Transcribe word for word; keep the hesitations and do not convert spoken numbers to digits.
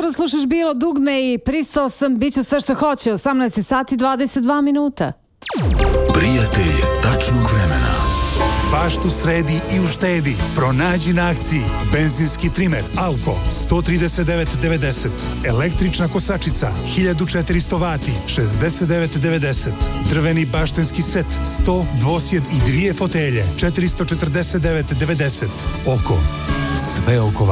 dobro, slušaš bilo dugme i pristao sam, bit ću sve što hoće, osamnaest sati dvadeset dva minuta. Prijatelj tačnog vremena. Baštu sredi i uštedi. Pronađi na akciji benzinski trimer Alko sto trideset devet devedeset, električna kosačica hiljadu četiristo vati šezdeset devet devedeset, drveni baštenski set sto, dvosjed i dvije fotelje četiristo četrdeset devet devedeset. Oko, sve oko